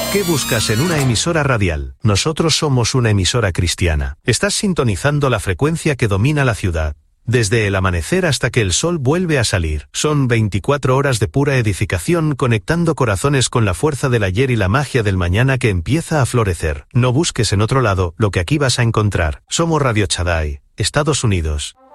¿Qué buscas en una emisora radial? Nosotros somos una emisora cristiana. Estás sintonizando la frecuencia que domina la ciudad. Desde el amanecer hasta que el sol vuelve a salir. Son 24 horas de pura edificación conectando corazones con la fuerza del ayer y la magia del mañana que empieza a florecer. No busques en otro lado lo que aquí vas a encontrar. Somos Radio Shaddai, Estados Unidos.